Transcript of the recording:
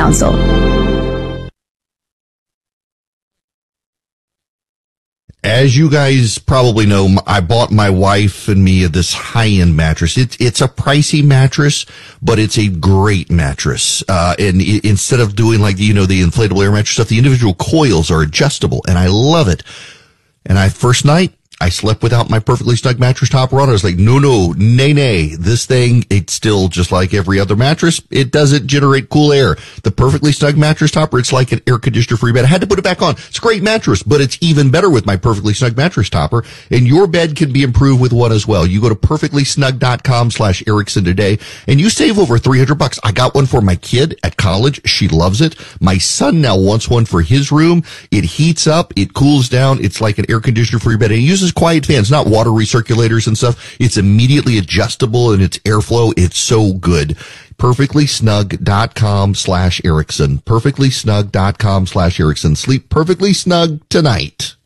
Council. As you guys probably know, I bought my wife and me this high-end mattress. It's a pricey mattress, but it's a great mattress. Instead of doing the inflatable air mattress stuff, the individual coils are adjustable, and I love it. And first night, I slept without my Perfectly Snug mattress topper on. I was like, nay. This thing, it's still just like every other mattress. It doesn't generate cool air. The Perfectly Snug mattress topper, it's like an air conditioner free bed. I had to put it back on. It's a great mattress, but it's even better with my Perfectly Snug mattress topper. And your bed can be improved with one as well. You go to perfectlysnug.com/Erickson today and you save over $300. I got one for my kid at college. She loves it. My son now wants one for his room. It heats up. It cools down. It's like an air conditioner free bed. And it uses quiet fans, not water recirculators and stuff. It's immediately adjustable in its airflow. It's so good. Perfectlysnug.com/Erickson. Perfectlysnug.com/Erickson. Sleep perfectly snug tonight.